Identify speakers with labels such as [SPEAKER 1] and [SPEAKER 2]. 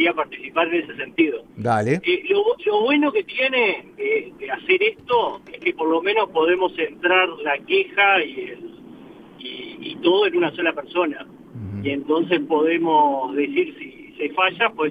[SPEAKER 1] gustaría participar en ese sentido.
[SPEAKER 2] Dale.
[SPEAKER 1] Lo bueno que tiene de hacer esto es que por lo menos podemos centrar la queja y todo en una sola persona.
[SPEAKER 2] Ujú.
[SPEAKER 1] Y entonces podemos decir si se falla, pues